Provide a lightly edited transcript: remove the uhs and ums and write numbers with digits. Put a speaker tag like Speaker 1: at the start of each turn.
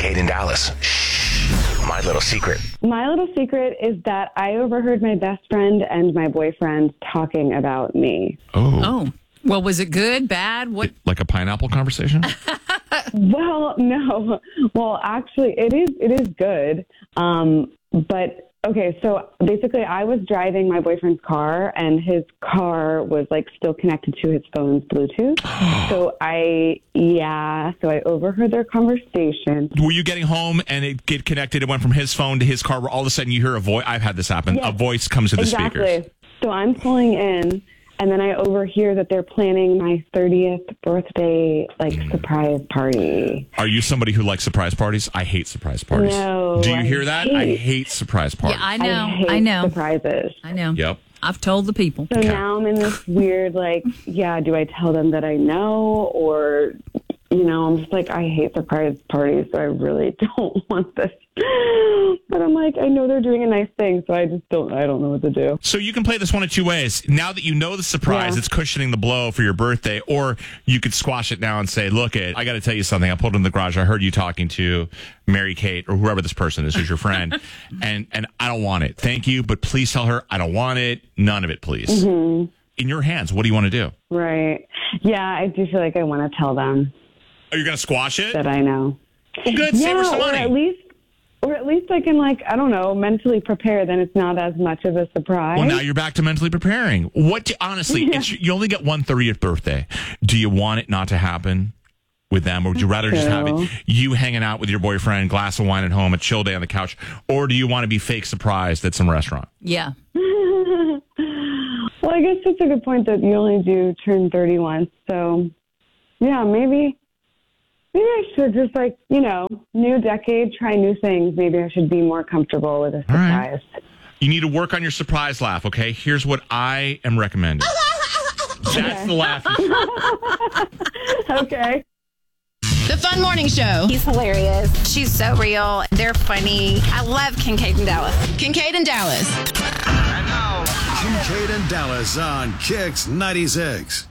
Speaker 1: Kincaid in Dallas. Shh. My little secret.
Speaker 2: My little secret is that I overheard my best friend and my boyfriend talking about me.
Speaker 3: Oh. Well, was it good, bad? What?
Speaker 4: Like a pineapple conversation?
Speaker 2: Well, no. Well, actually, it is good. But okay, so basically, I was driving my boyfriend's car, and his car was like still connected to his phone's Bluetooth. So I overheard their conversation.
Speaker 4: Were you getting home and it get connected? It went from his phone to his car, where all of a sudden you hear a voice. I've had this happen.
Speaker 2: Yes,
Speaker 4: a voice comes to the speakers.
Speaker 2: So I'm pulling in, and then I overhear that they're planning my 30th birthday, surprise party.
Speaker 4: Are you somebody who likes surprise parties? I hate surprise parties.
Speaker 2: No.
Speaker 4: Do you hear that? I hate surprise parties.
Speaker 3: Yeah, I know.
Speaker 2: I hate surprises.
Speaker 3: I know.
Speaker 4: Yep.
Speaker 3: I've told the people.
Speaker 2: So now I'm in this weird, do I tell them that I know, or, I'm just like, I hate surprise parties, so I really don't want this. But I'm like, I know they're doing a nice thing, so I don't know what to do.
Speaker 4: So you can play this one of two ways. Now that you know the surprise, it's cushioning the blow for your birthday, or you could squash it now and say, look, I got to tell you something. I pulled in the garage. I heard you talking to Mary Kate or whoever this person is who's your friend, and I don't want it. Thank you, but please tell her I don't want it. None of it, please. Mm-hmm. In your hands. What do you want to do?
Speaker 2: Right. Yeah, I do feel like I want to tell them.
Speaker 4: Are you going to squash it?
Speaker 2: That I know.
Speaker 4: Well, good. Save her some money.
Speaker 2: Or at least I can, mentally prepare. Then it's not as much of a surprise.
Speaker 4: Well, now you're back to mentally preparing. Honestly, you only get one 30th birthday. Do you want it not to happen with them? Or would you rather just have it, you hanging out with your boyfriend, glass of wine at home, a chill day on the couch? Or do you want to be fake surprised at some restaurant?
Speaker 3: Yeah.
Speaker 2: Well, I guess that's a good point that you only do turn 30 once. So, yeah, maybe I should just new decade, try new things. Maybe I should be more comfortable with a surprise.
Speaker 4: Right. You need to work on your surprise laugh, okay? Here's what I am recommending. That's the laugh.
Speaker 2: Okay.
Speaker 5: The Fun Morning Show.
Speaker 6: He's hilarious. She's so real. They're funny. I love Kincaid and Dallas.
Speaker 5: Kincaid and Dallas.
Speaker 7: Kincaid and Dallas on Kix 96.